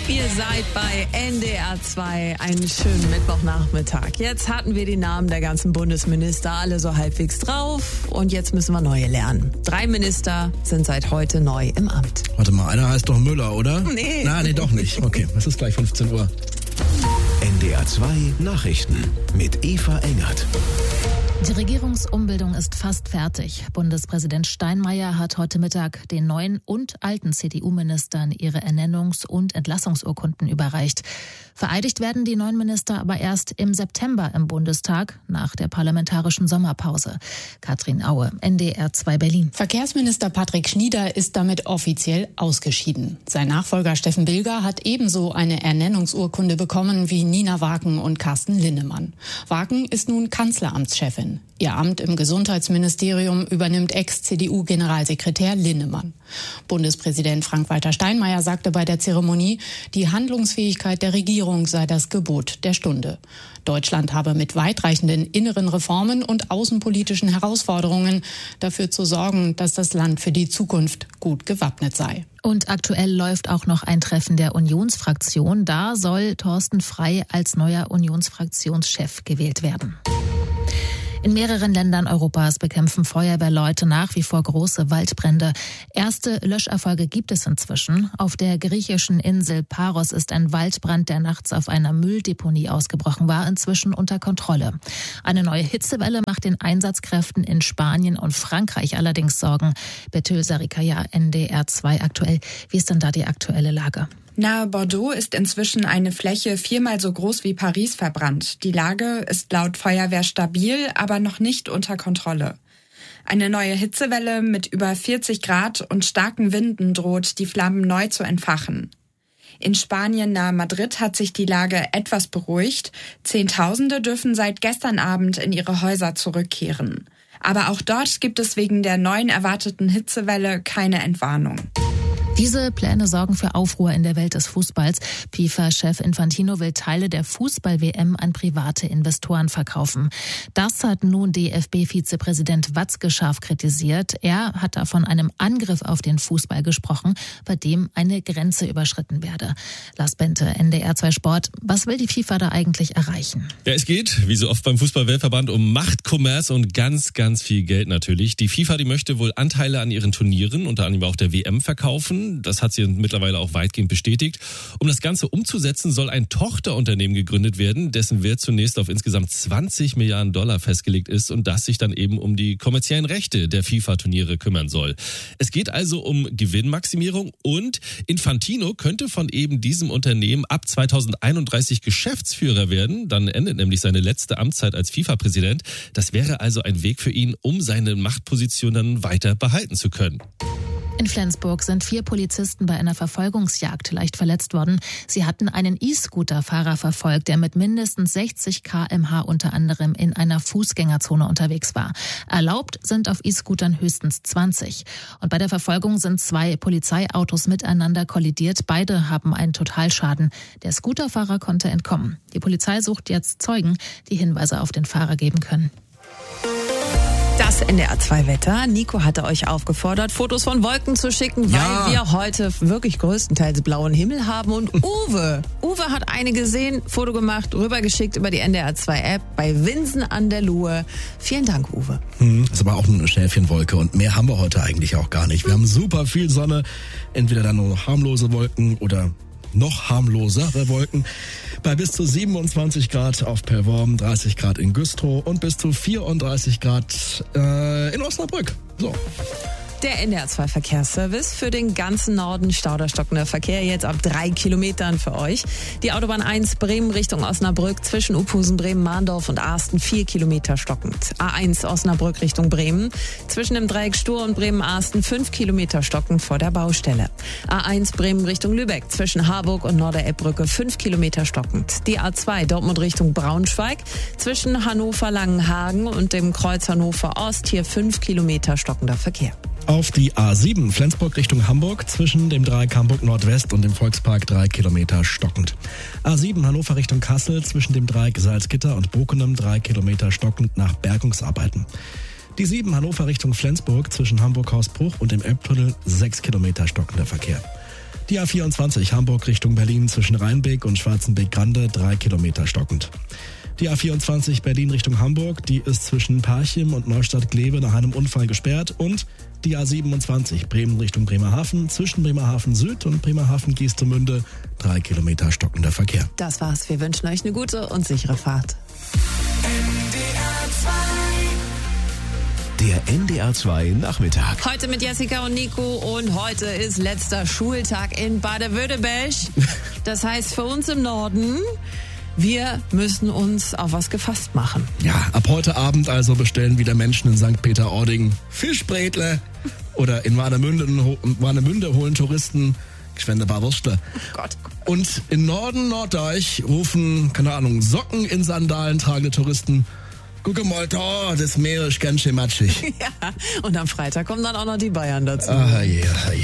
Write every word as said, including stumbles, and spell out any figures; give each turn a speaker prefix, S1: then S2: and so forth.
S1: Ihr seid bei N D R zwei, einen schönen Mittwochnachmittag. Jetzt hatten wir die Namen der ganzen Bundesminister alle so halbwegs drauf und jetzt müssen wir neue lernen. Drei Minister sind seit heute neu im Amt.
S2: Warte mal, einer heißt doch Müller, oder?
S1: Nee.
S2: Na, nee, doch nicht. Okay, es ist gleich fünfzehn Uhr.
S3: N D R zwei Nachrichten mit Eva Engert.
S4: Die Regierungsumbildung ist fast fertig. Bundespräsident Steinmeier hat heute Mittag den neuen und alten C D U-Ministern ihre Ernennungs- und Entlassungsurkunden überreicht. Vereidigt werden die neuen Minister aber erst im September im Bundestag nach der parlamentarischen Sommerpause. Katrin Aue, N D R zwei Berlin.
S5: Verkehrsminister Patrick Schnieder ist damit offiziell ausgeschieden. Sein Nachfolger Steffen Bilger hat ebenso eine Ernennungsurkunde bekommen wie Nina Waken und Carsten Linnemann. Waken ist nun Kanzleramtschefin. Ihr Amt im Gesundheitsministerium übernimmt Ex-C D U-Generalsekretär Linnemann. Bundespräsident Frank-Walter Steinmeier sagte bei der Zeremonie, die Handlungsfähigkeit der Regierung sei das Gebot der Stunde. Deutschland habe mit weitreichenden inneren Reformen und außenpolitischen Herausforderungen dafür zu sorgen, dass das Land für die Zukunft gut gewappnet sei.
S4: Und aktuell läuft auch noch ein Treffen der Unionsfraktion. Da soll Thorsten Frey als neuer Unionsfraktionschef gewählt werden. In mehreren Ländern Europas bekämpfen Feuerwehrleute nach wie vor große Waldbrände. Erste Löscherfolge gibt es inzwischen. Auf der griechischen Insel Paros ist ein Waldbrand, der nachts auf einer Mülldeponie ausgebrochen war, inzwischen unter Kontrolle. Eine neue Hitzewelle macht den Einsatzkräften in Spanien und Frankreich allerdings Sorgen. Betül Sarikaya, N D R zwei aktuell. Wie ist denn da die aktuelle Lage?
S6: Nahe Bordeaux ist inzwischen eine Fläche viermal so groß wie Paris verbrannt. Die Lage ist laut Feuerwehr stabil, aber noch nicht unter Kontrolle. Eine neue Hitzewelle mit über vierzig Grad und starken Winden droht, die Flammen neu zu entfachen. In Spanien nahe Madrid hat sich die Lage etwas beruhigt. Zehntausende dürfen seit gestern Abend in ihre Häuser zurückkehren. Aber auch dort gibt es wegen der neuen erwarteten Hitzewelle keine Entwarnung.
S4: Diese Pläne sorgen für Aufruhr in der Welt des Fußballs. FIFA-Chef Infantino will Teile der Fußball-W M an private Investoren verkaufen. Das hat nun D F B-Vizepräsident Watzke scharf kritisiert. Er hat da von einem Angriff auf den Fußball gesprochen, bei dem eine Grenze überschritten werde. Lars Bente, N D R zwei Sport. Was will die FIFA da eigentlich erreichen?
S7: Ja, es geht, wie so oft beim Fußball-Weltverband, um Macht, Kommerz und ganz, ganz viel Geld natürlich. Die FIFA, die möchte wohl Anteile an ihren Turnieren, unter anderem auch der W M, verkaufen. Das hat sie mittlerweile auch weitgehend bestätigt. Um das Ganze umzusetzen, soll ein Tochterunternehmen gegründet werden, dessen Wert zunächst auf insgesamt zwanzig Milliarden Dollar festgelegt ist und das sich dann eben um die kommerziellen Rechte der FIFA-Turniere kümmern soll. Es geht also um Gewinnmaximierung und Infantino könnte von eben diesem Unternehmen ab zweitausendeinunddreißig Geschäftsführer werden. Dann endet nämlich seine letzte Amtszeit als FIFA-Präsident. Das wäre also ein Weg für ihn, um seine Machtposition dann weiter behalten zu können.
S4: In Flensburg sind vier Polizisten bei einer Verfolgungsjagd leicht verletzt worden. Sie hatten einen E-Scooter-Fahrer verfolgt, der mit mindestens sechzig Kilometer pro Stunde unter anderem in einer Fußgängerzone unterwegs war. Erlaubt sind auf E-Scootern höchstens zwanzig. Und bei der Verfolgung sind zwei Polizeiautos miteinander kollidiert. Beide haben einen Totalschaden. Der Scooterfahrer konnte entkommen. Die Polizei sucht jetzt Zeugen, die Hinweise auf den Fahrer geben können.
S1: Das N D R zwei Wetter. Nico hatte euch aufgefordert, Fotos von Wolken zu schicken, weil
S2: Ja.
S1: wir heute wirklich größtenteils blauen Himmel haben. Und Uwe, Uwe hat eine gesehen, Foto gemacht, rübergeschickt über die N D R zwei App bei Winsen an der Luhe. Vielen Dank, Uwe.
S2: Hm, ist aber auch eine Schäfchenwolke und mehr haben wir heute eigentlich auch gar nicht. Wir haben super viel Sonne, entweder dann nur harmlose Wolken oder noch harmlosere Wolken. Bei bis zu siebenundzwanzig Grad auf Pellworm, dreißig Grad in Güstrow und bis zu vierunddreißig Grad äh, in Osnabrück. So.
S1: Der N D R zwei Verkehrsservice für den ganzen Norden. Stauderstockender Verkehr jetzt ab drei Kilometern für euch. Die Autobahn eins Bremen Richtung Osnabrück zwischen Uphusen, Bremen, Mahndorf und Arsten vier Kilometer stockend. A eins Osnabrück Richtung Bremen zwischen dem Dreieck Stur und Bremen-Arsten fünf Kilometer stockend vor der Baustelle. A eins Bremen Richtung Lübeck zwischen Harburg und Norder-Epp-Brücke fünf Kilometer stockend. Die A zwei Dortmund Richtung Braunschweig zwischen Hannover-Langenhagen und dem Kreuz Hannover Ost hier fünf Kilometer stockender Verkehr.
S2: Auf die A sieben Flensburg Richtung Hamburg zwischen dem Dreieck Hamburg Nordwest und dem Volkspark drei Kilometer stockend. A sieben Hannover Richtung Kassel zwischen dem Dreieck Salzgitter und Bokenem drei Kilometer stockend nach Bergungsarbeiten. Die sieben Hannover Richtung Flensburg zwischen Hamburg-Hausbruch und dem Elbtunnel sechs Kilometer stockender Verkehr. Die A vierundzwanzig Hamburg Richtung Berlin zwischen Rheinbeek und Schwarzenbeek-Grande, drei Kilometer stockend. Die A vierundzwanzig Berlin Richtung Hamburg, die ist zwischen Parchim und Neustadt-Glewe nach einem Unfall gesperrt. Und die A siebenundzwanzig Bremen Richtung Bremerhaven zwischen Bremerhaven Süd und Bremerhaven Geestemünde, drei Kilometer stockender Verkehr.
S1: Das war's. Wir wünschen euch eine gute und sichere Fahrt.
S3: Der N D R zwei Nachmittag.
S1: Heute mit Jessica und Nico und heute ist letzter Schultag in Baden-Württemberg. Das heißt für uns im Norden, wir müssen uns auf was gefasst machen.
S2: Ja, ab heute Abend also bestellen wieder Menschen in Sankt Peter-Ording Fischbrätle oder in Warnemünde, Warnemünde holen Touristen Gschwendebar Würstle.
S1: Oh Gott.
S2: Und in Norden, Norddeich rufen, keine Ahnung, Socken in Sandalen tragende Touristen: Guck mal da, das Meer ist ganz schön matschig.
S1: Ja, und am Freitag kommen dann auch noch die Bayern dazu.
S2: Ah, yeah, yeah.